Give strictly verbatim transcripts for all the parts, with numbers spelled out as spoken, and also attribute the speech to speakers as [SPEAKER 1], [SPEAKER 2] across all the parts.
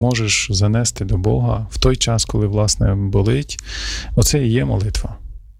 [SPEAKER 1] можеш занести до Бога в той час, коли, власне, болить, оце і є молитва.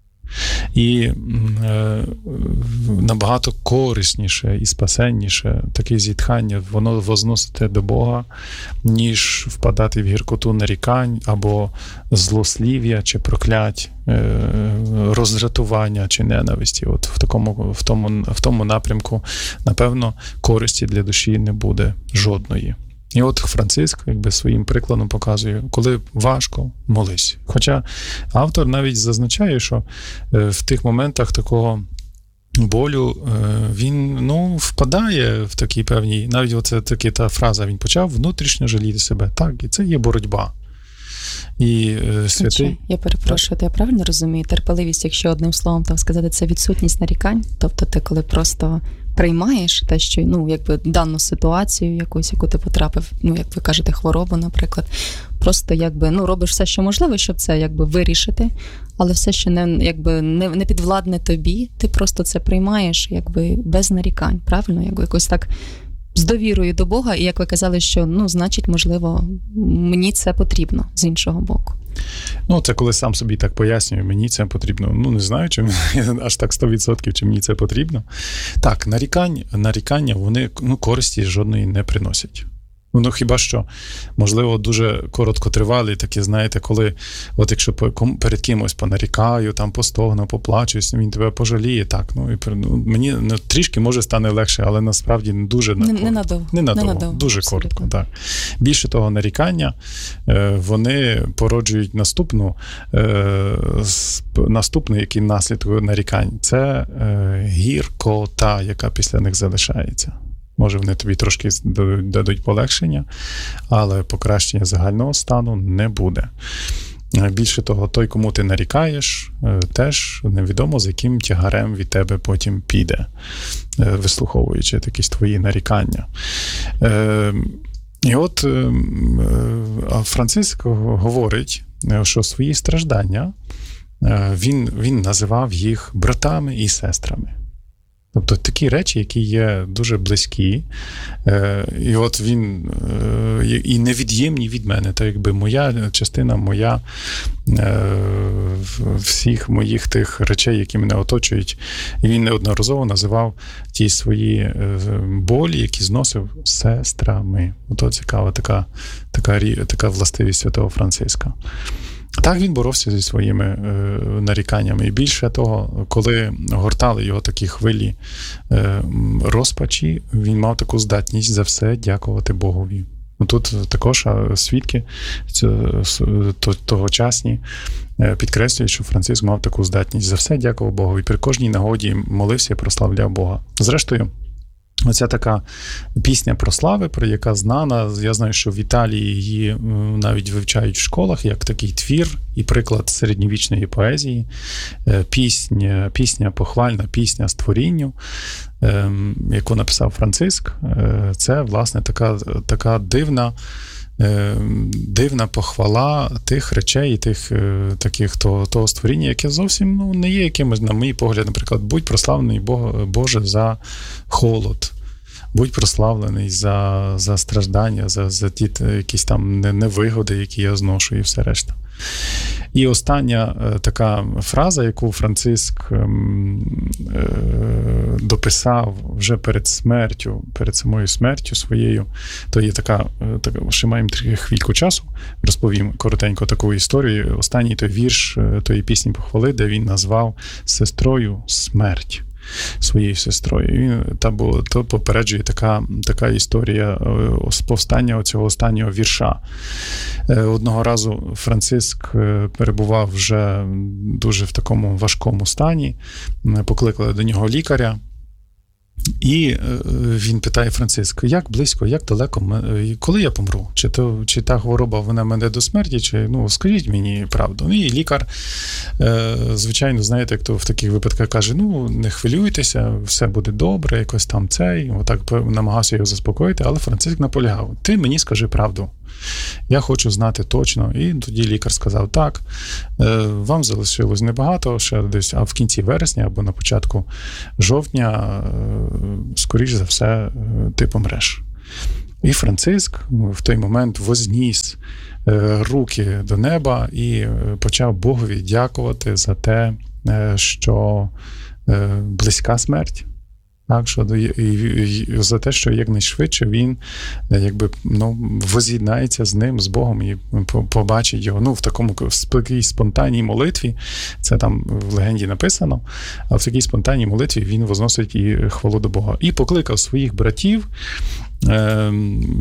[SPEAKER 1] І е, набагато корисніше і спасенніше таке зітхання, воно возносите до Бога, ніж впадати в гіркоту нарікань або злослів'я чи проклять, е, роздратування чи ненависті. От в такому, в тому, в тому напрямку, напевно, користі для душі не буде жодної. І от Франциск якби своїм прикладом показує, коли важко, молись. Хоча автор навіть зазначає, що в тих моментах такого болю він, ну, впадає в такій певній, навіть оце таки та фраза, він почав внутрішньо жаліти себе. Так, і це є боротьба. І святий...
[SPEAKER 2] Я перепрошую, то я правильно розумію? Терпеливість, якщо одним словом там сказати, це відсутність нарікань? Тобто ти коли просто приймаєш те, що, ну, якби дану ситуацію якусь, яку ти потрапив, ну, як ви кажете, хворобу, наприклад, просто якби, ну, робиш все, що можливо, щоб це якби вирішити, але все, що не, якби, не, не підвладне тобі, ти просто це приймаєш якби без нарікань, правильно? Якби якось так з довірою до Бога, і як ви казали, що, ну, значить, можливо, мені це потрібно з іншого боку.
[SPEAKER 1] Ну, це коли сам собі так пояснюю, мені це потрібно. Ну, не знаю, чи аж так сто відсотків, чи мені це потрібно. Так, нарікання, нарікання вони, ну, користі жодної не приносять. Ну, хіба що, можливо, дуже короткотривалий, такі, знаєте, коли, от якщо перед кимось понарікаю, там постогну, поплачусь, він тебе пожаліє, так, ну, і ну, мені ну, трішки може стане легше, але насправді не дуже
[SPEAKER 2] не, не надовго.
[SPEAKER 1] Не надовго, не дуже абсолютно. Коротко, так. Більше того, нарікання, вони породжують наступну, наступний який наслідок нарікань, це гіркота, яка після них залишається. Може, вони тобі трошки дадуть полегшення, але покращення загального стану не буде. Більше того, той, кому ти нарікаєш, теж невідомо, з яким тягарем від тебе потім піде, вислуховуючи якісь твої нарікання. І от Франциск говорить, що свої страждання він, він називав їх братами і сестрами. Тобто такі речі, які є дуже близькі, і от він і невід'ємні від мене, так якби моя частина, моя всіх моїх тих речей, які мене оточують. І він неодноразово називав ті свої болі, які зносив сестрами. Ото цікава така, така, така властивість святого Франциска. Так він боровся зі своїми е, наріканнями. І більше того, коли гортали його такі хвилі е, розпачі, він мав таку здатність за все дякувати Богові. Тут також свідки тогочасні підкреслюють, що Франциск мав таку здатність за все дякував Богові. І при кожній нагоді молився і прославляв Бога. Зрештою, оця така пісня про слави, про яка знана, я знаю, що в Італії її навіть вивчають в школах, як такий твір і приклад середньовічної поезії. Пісня, пісня похвальна, пісня створінню, яку написав Франциск. Це, власне, така, така дивна, дивна похвала тих речей, тих таких того, того створіння, яке зовсім ну, не є якимось, на мій погляд, наприклад, будь прославлений Боже за холод, будь прославлений за, за страждання, за, за ті якісь там невигоди, які я зношу і все решта. І остання така фраза, яку Франциск дописав вже перед смертю, перед самою смертю своєю, то є така, така ще маємо трохи хвильку часу, розповім коротенько таку історію. Останній той вірш тої пісні похвали, де він назвав сестрою смерть. Своєю сестрою. І він, та, бо, то попереджує така, така історія з повстання цього останнього вірша. Одного разу Франциск перебував вже дуже в такому важкому стані, покликали до нього лікаря, і він питає Франциск, як близько, як далеко, коли я помру? Чи, то, чи та хвороба, вона мене до смерті, чи, ну, скажіть мені правду. І лікар, звичайно, знаєте, як то в таких випадках каже, ну, не хвилюйтеся, все буде добре, якось там цей, отак намагався його заспокоїти, але Франциск наполягав, ти мені скажи правду. Я хочу знати точно. І тоді лікар сказав, так, вам залишилось небагато, ще десь, а в кінці вересня або на початку жовтня, скоріш за все, ти помреш. І Франциск в той момент возніс руки до неба і почав Богові дякувати за те, що близька смерть. Так, що і, і, і за те, що якнайшвидше він якби, ну, воз'єднається з ним, з Богом, і побачить його ну, в такому в такій спонтанній молитві. Це там в легенді написано, а в такій спонтанній молитві він возносить і хвалу до Бога. І покликав своїх братів, е, е,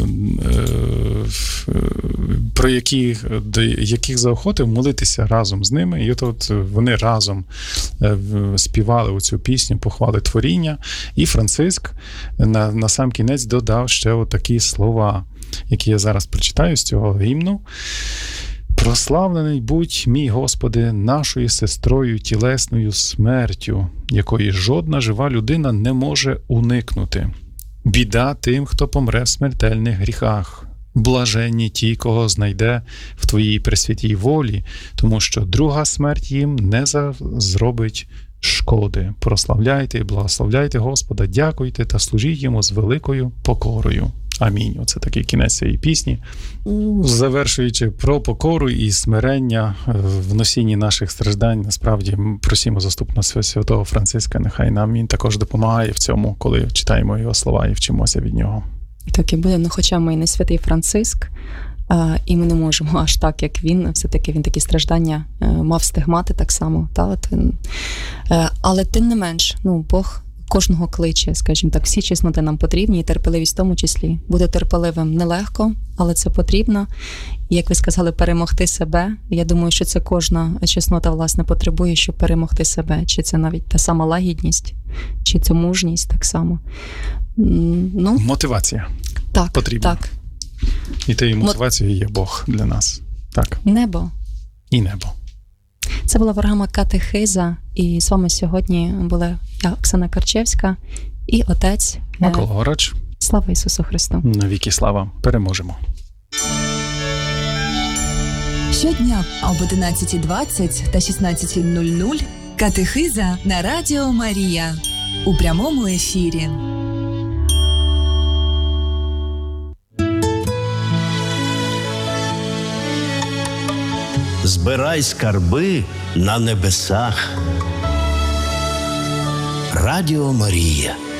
[SPEAKER 1] про яких, до яких заохотив молитися разом з ними. І от вони разом співали оцю пісню похвали творіння. І Франциск на, на сам кінець додав ще отакі слова, які я зараз прочитаю з цього гімну. «Прославлений будь, мій Господи, нашою сестрою тілесною смертю, якої жодна жива людина не може уникнути. Біда тим, хто помре в смертельних гріхах. Блаженні ті, кого знайде в Твоїй пресвятій волі, тому що друга смерть їм не зробить шкоди. Прославляйте і благословляйте Господа, дякуйте та служіть йому з великою покорою. Амінь». Оце такий кінець цієї пісні. Завершуючи про покору і смирення в носінні наших страждань, насправді просимо заступного святого Франциска, нехай нам він також допомагає в цьому, коли читаємо його слова і вчимося від нього.
[SPEAKER 2] Так і буде, ну хоча ми і не святий Франциск, а, і ми не можемо аж так, як він, все-таки він такі страждання а, мав стигмати так само. Та, от, а, але тим не менш, ну, Бог кожного кличе, скажімо так, всі чесноти нам потрібні, і терпеливість в тому числі. Бути терпеливим нелегко, але це потрібно. І, як ви сказали, перемогти себе. Я думаю, що це кожна чеснота, власне, потребує, щоб перемогти себе. Чи це навіть та сама лагідність, чи це мужність так само. Ну,
[SPEAKER 1] мотивація.
[SPEAKER 2] Так,
[SPEAKER 1] потрібна.
[SPEAKER 2] Так.
[SPEAKER 1] І тією мотивацією є Бог для нас. Так.
[SPEAKER 2] Небо.
[SPEAKER 1] І небо.
[SPEAKER 2] Це була програма «Катехиза», і з вами сьогодні була я, Оксана Карчевська, і отець
[SPEAKER 1] Микола Горач.
[SPEAKER 2] Слава Ісусу Христу!
[SPEAKER 1] Навіки слава! Переможемо!
[SPEAKER 3] Щодня об одинадцята двадцять та шістнадцята нуль нуль «Катехиза» на Радіо Марія у прямому ефірі.
[SPEAKER 4] Збирай скарби на небесах. Радіо Марія.